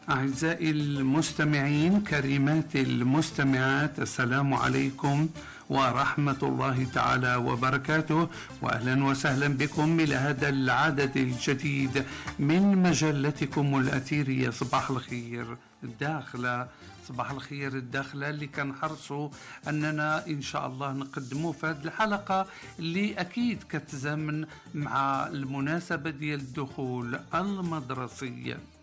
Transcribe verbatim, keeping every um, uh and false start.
أعزائي المستمعين، كريمات المستمعات، السلام عليكم ورحمة الله تعالى وبركاته، وأهلا وسهلا بكم إلى هذا العدد الجديد من مجلتكم الأثيرية صباح الخير الداخلة. صباح الخير الداخلة اللي كان حرصوا أننا إن شاء الله نقدمه في هذه الحلقة اللي أكيد كتزامن مع المناسبة ديال الدخول المدرسية.